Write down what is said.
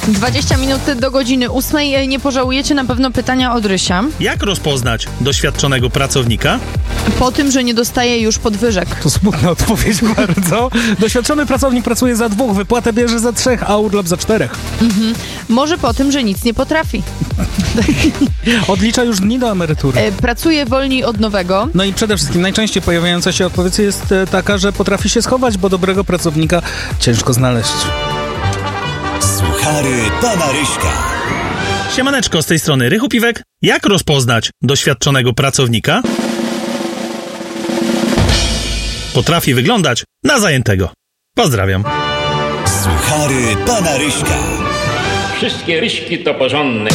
20 minut do godziny 8. Nie pożałujecie na pewno pytania od Rysia. Jak rozpoznać doświadczonego pracownika? Po tym, że nie dostaje już podwyżek. To smutna odpowiedź bardzo. Doświadczony pracownik pracuje za 2, wypłatę bierze za 3, a urlop za 4. Może po tym, że nic nie potrafi. Odlicza już dni do emerytury. Pracuje wolniej od nowego. No i przede wszystkim najczęściej pojawiająca się odpowiedź jest taka, że potrafi się schować, bo dobrego pracownika ciężko znaleźć. Suchary pana Ryśka. Siemaneczko, z tej strony Rychu Piwek. Jak rozpoznać doświadczonego pracownika? Potrafi wyglądać na zajętego. Pozdrawiam. Suchary pana Ryśka. Wszystkie Ryśki to porządne.